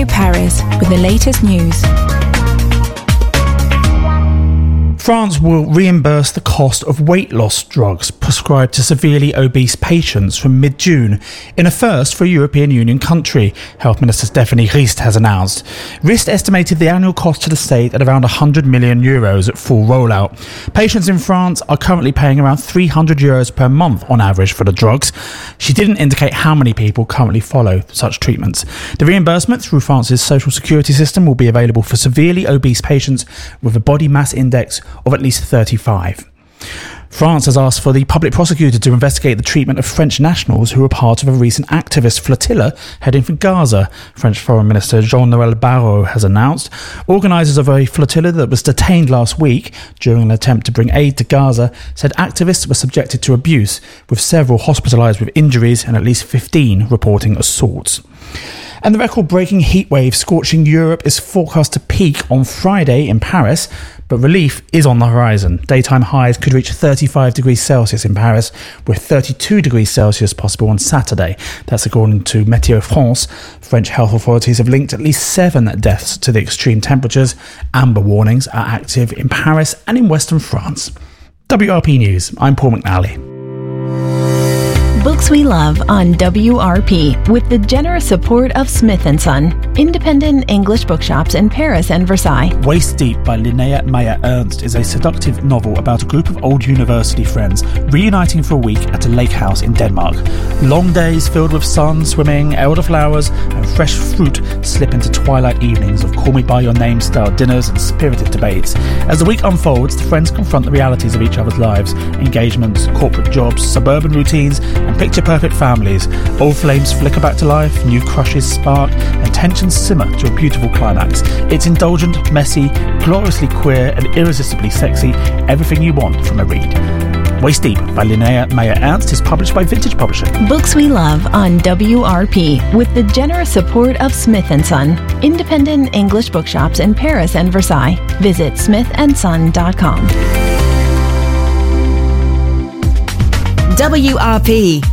Radio Paris with the latest news. France will reimburse the cost of weight loss drugs prescribed to severely obese patients from mid-June, in a first for a European Union country, Health Minister Stephanie Rist has announced. Rist estimated the annual cost to the state at around €100 million at full rollout. Patients in France are currently paying around €300 per month on average for the drugs. She didn't indicate how many people currently follow such treatments. The reimbursement through France's social security system will be available for severely obese patients with a body mass index of at least 35. France has asked for the public prosecutor to investigate the treatment of French nationals who were part of a recent activist flotilla heading for Gaza. French Foreign Minister Jean-Noël Barrot has announced. Organisers of a flotilla that was detained last week during an attempt to bring aid to Gaza said activists were subjected to abuse, with several hospitalised with injuries and at least 15 reporting assaults. And the record-breaking heatwave scorching Europe is forecast to peak on Friday in Paris, but relief is on the horizon. Daytime highs could reach 35 degrees Celsius in Paris, with 32 degrees Celsius possible on Saturday. That's according to Météo France. French health authorities have linked at least 7 deaths to the extreme temperatures. Amber warnings are active in Paris and in western France. WRP News, I'm Paul McNally. Books we love on WRP with the generous support of Smith & Son, independent English bookshops in Paris and Versailles. Waist Deep by Linnea Meyer-Ernst is a seductive novel about a group of old university friends reuniting for a week at a lake house in Denmark. Long days filled with sun, swimming, elderflowers and fresh fruit slip into twilight evenings of Call Me By Your Name style dinners and spirited debates. As the week unfolds, the friends confront the realities of each other's lives, engagements, corporate jobs, suburban routines and picture-perfect families. Old flames flicker back to life, new crushes spark, and tensions simmer to a beautiful climax. It's indulgent, messy, gloriously queer, and irresistibly sexy. Everything you want from a read. Waist Deep by Linnea Meyer-Ernst is published by Vintage Publishing. Books we love on WRP with the generous support of Smith & Son, independent English bookshops in Paris and Versailles. Visit smithandson.com. WRP.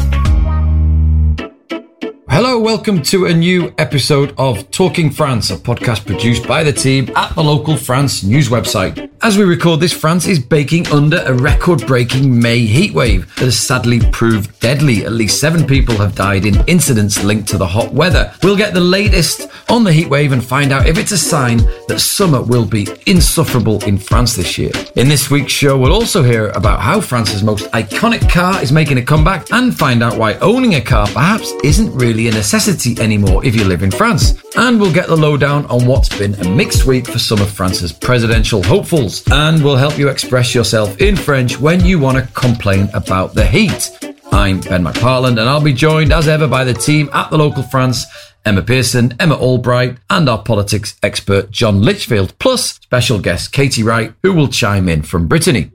Hello, welcome to a new episode of Talking France, a podcast produced by the team at the local France news website. As we record this, France is baking under a record-breaking May heatwave that has sadly proved deadly. At least 7 people have died in incidents linked to the hot weather. We'll get the latest on the heatwave and find out if it's a sign that summer will be insufferable in France this year. In this week's show, we'll also hear about how France's most iconic car is making a comeback and find out why owning a car perhaps isn't really a necessity anymore if you live in France. And we'll get the lowdown on what's been a mixed week for some of France's presidential hopefuls. And we'll help you express yourself in French when you want to complain about the heat. I'm Ben McParland and I'll be joined as ever by the team at the local France, Emma Pearson, Emma Albright, and our politics expert John Litchfield, plus special guest Katie Wright, who will chime in from Brittany.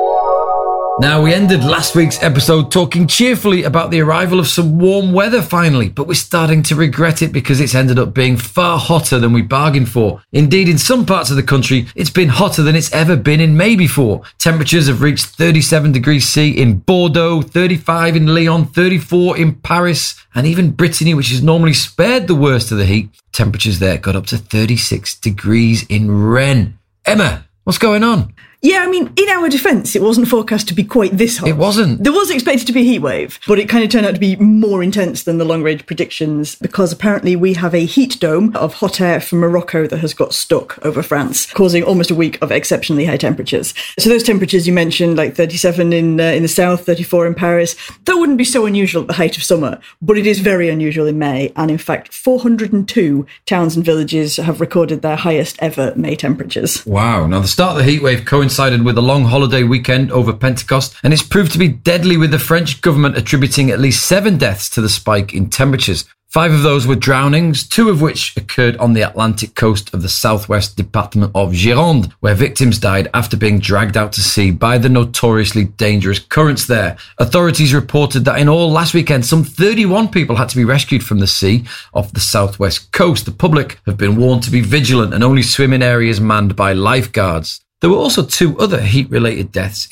Now, we ended last week's episode talking cheerfully about the arrival of some warm weather finally, but we're starting to regret it because it's ended up being far hotter than we bargained for. Indeed, in some parts of the country, it's been hotter than it's ever been in May before. Temperatures have reached 37 degrees C in Bordeaux, 35 in Lyon, 34 in Paris, and even Brittany, which is normally spared the worst of the heat, temperatures there got up to 36 degrees in Rennes. Emma, what's going on? Yeah, I mean, in our defence, it wasn't forecast to be quite this hot. It wasn't. There was expected to be a heatwave, but it kind of turned out to be more intense than the long-range predictions because apparently we have a heat dome of hot air from Morocco that has got stuck over France, causing almost a week of exceptionally high temperatures. So those temperatures you mentioned, like 37 in the south, 34 in Paris, that wouldn't be so unusual at the height of summer, but it is very unusual in May. And in fact, 402 towns and villages have recorded their highest ever May temperatures. Wow. Now, the start of the heatwave coincided with a long holiday weekend over Pentecost, and it's proved to be deadly, with the French government attributing at least 7 deaths to the spike in temperatures. 5 of those were drownings, 2 of which occurred on the Atlantic coast of the southwest department of Gironde, where victims died after being dragged out to sea by the notoriously dangerous currents there. Authorities reported that in all last weekend, some 31 people had to be rescued from the sea off the southwest coast. The public have been warned to be vigilant and only swim in areas manned by lifeguards. There were also 2 other heat-related deaths